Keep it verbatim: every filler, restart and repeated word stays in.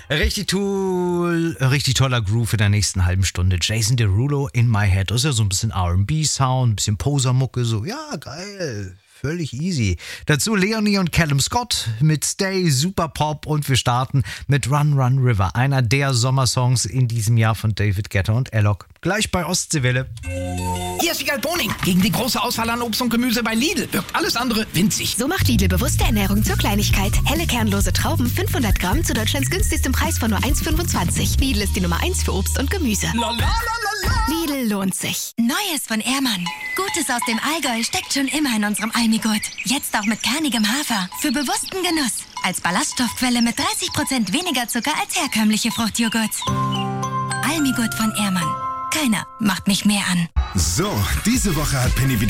Richtig toll, richtig toller Groove in der nächsten halben Stunde. Jason Derulo, In My Head. Das ist ja so ein bisschen R and B-Sound, ein bisschen Poser-Mucke, so, ja, geil. Völlig easy. Dazu Leonie und Callum Scott mit Stay, Super Pop und wir starten mit Run Run River, einer der Sommersongs in diesem Jahr von David Guetta und Alok. Gleich bei Ostseewelle. Hier ist Wiegald Boning. Gegen die große Auswahl an Obst und Gemüse bei Lidl wirkt alles andere winzig. So macht Lidl bewusste Ernährung zur Kleinigkeit. Helle kernlose Trauben, fünfhundert Gramm zu Deutschlands günstigstem Preis von nur eins Komma fünfundzwanzig. Lidl ist die Nummer eins für Obst und Gemüse. La, la, la, la, la. Lidl lohnt sich. Neues von Ehrmann. Gutes aus dem Allgäu steckt schon immer in unserem Almigurt. Jetzt auch mit kernigem Hafer. Für bewussten Genuss. Als Ballaststoffquelle mit dreißig Prozent weniger Zucker als herkömmliche Fruchtjoghurts. Almigurt von Ehrmann. Keiner macht mich mehr an. So, diese Woche hat Penny wieder